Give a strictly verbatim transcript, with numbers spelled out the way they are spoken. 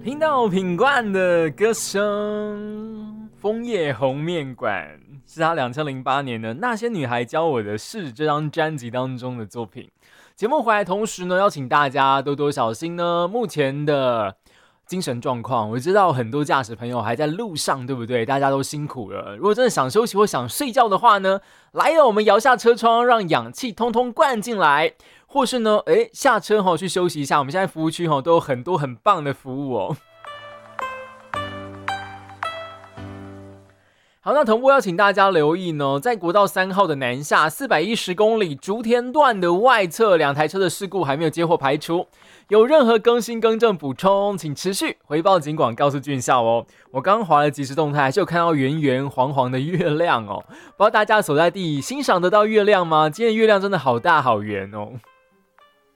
听到品冠的歌声，枫叶红面馆是他二零零八年的《那些女孩教我的事》这张专辑当中的作品。节目回来同时呢，邀请大家多多小心呢，目前的精神状况。我知道很多驾驶朋友还在路上，对不对？大家都辛苦了。如果真的想休息或想睡觉的话呢，来了，我们摇下车窗，让氧气通通灌进来。或是呢，哎，下车哈去休息一下。我们现在服务区哈都有很多很棒的服务哦。好，那同步要请大家留意呢，在国道三号的南下四百一十公里竹田段的外侧，两台车的事故还没有接获排除。有任何更新更正补充，请持续回报警广告诉俊孝哦。我刚滑了即时动态，还是有看到圆圆黄黄的月亮哦。不知道大家所在地欣赏得到月亮吗？今天的月亮真的好大好圆哦。